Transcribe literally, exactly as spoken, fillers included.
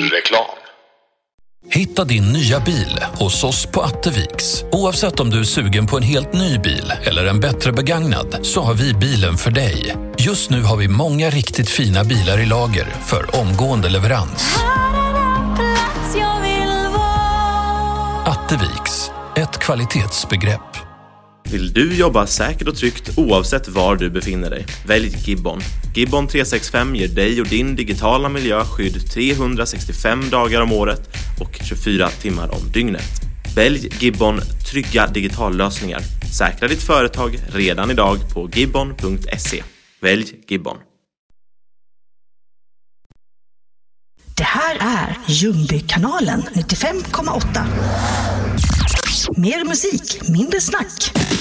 Reklam. Hitta din nya bil hos oss på Atteviks. Oavsett om du är sugen på en helt ny bil eller en bättre begagnad, så har vi bilen för dig. Just nu har vi många riktigt fina bilar i lager för omgående leverans. Atteviks, ett kvalitetsbegrepp. Vill du jobba säkert och tryggt oavsett var du befinner dig? Välj Gibbon. Gibbon tre sextiofem ger dig och din digitala miljö skydd trehundrasextiofem dagar om året och tjugofyra timmar om dygnet. Välj Gibbon trygga digitallösningar. Säkra ditt företag redan idag på gibbon punkt se. Välj Gibbon. Det här är Ljungbykanalen nittiofem komma åtta. Mer musik, mindre snack.